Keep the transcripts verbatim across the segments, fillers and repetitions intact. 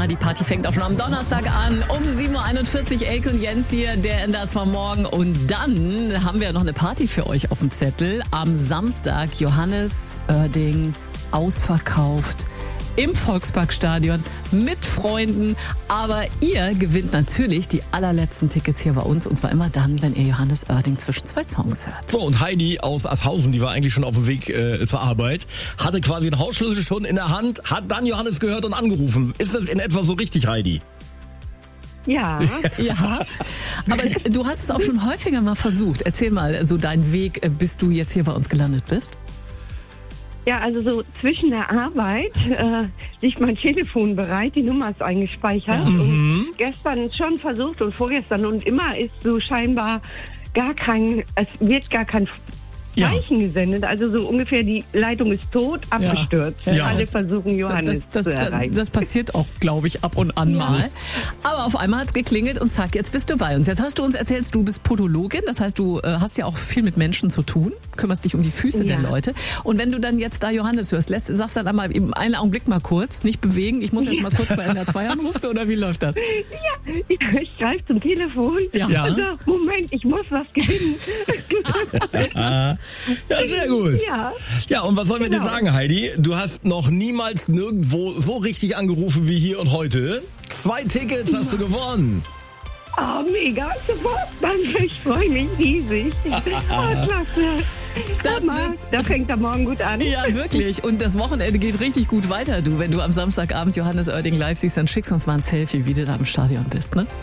Ja, die Party fängt auch schon am Donnerstag an. Um sieben Uhr einundvierzig, Elke und Jens hier, der N D R zwei Morgen. Und dann haben wir noch eine Party für euch auf dem Zettel. Am Samstag, Johannes Oerding, ausverkauft. Im Volksparkstadion mit Freunden. Aber ihr gewinnt natürlich die allerletzten Tickets hier bei uns. Und zwar immer dann, wenn ihr Johannes Oerding zwischen zwei Songs hört. So, und Heidi aus Ashausen, die war eigentlich schon auf dem Weg äh, zur Arbeit, hatte quasi den Hausschlüssel schon in der Hand, hat dann Johannes gehört und angerufen. Ist das in etwa so richtig, Heidi? Ja. Ja, aber du hast es auch schon häufiger mal versucht. Erzähl mal so deinen Weg, bis du jetzt hier bei uns gelandet bist. Ja, also so zwischen der Arbeit äh, liegt mein Telefon bereit, die Nummer ist eingespeichert. Mhm. Und gestern schon versucht und vorgestern und immer ist so scheinbar gar kein, es wird gar kein Zeichen ja. gesendet. Also so ungefähr die Leitung ist tot, abgestürzt. Ja. Ja. Alle Das, versuchen Johannes das, das, zu erreichen. Das, das passiert auch, glaube ich, ab und an ja. mal. Aber auf einmal hat es geklingelt und zack, jetzt bist du bei uns. Jetzt hast du uns erzählt, du bist Podologin, das heißt, du äh, hast ja auch viel mit Menschen zu tun, kümmerst dich um die Füße ja. der Leute. Und wenn du dann jetzt da Johannes hörst, lässt, sagst dann einmal eben einen Augenblick mal kurz, nicht bewegen, ich muss jetzt mal kurz bei N D R zwei anrufen, oder wie läuft das? Ja, ich greife zum Telefon. Ja. Ja. Also, Moment, ich muss was gewinnen. Ja, sehr gut. Ja, ja, und was sollen wir genau. dir sagen, Heidi? Du hast noch niemals nirgendwo so richtig angerufen wie hier und heute. Zwei Tickets hast du gewonnen. Oh, mega, super. Danke, ich freue mich riesig. Oh, klasse. Das Hammer. Da fängt der Morgen gut an. Ja, wirklich. Und das Wochenende geht richtig gut weiter, du. Wenn du am Samstagabend Johannes Oerding live siehst, dann schickst uns mal ein Selfie, wie du da im Stadion bist, ne?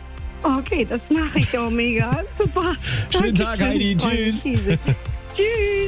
Okay, das mache ich auch mega. Super. Schönen Dankeschön. Tag, Heidi. Tschüss. Tschüss.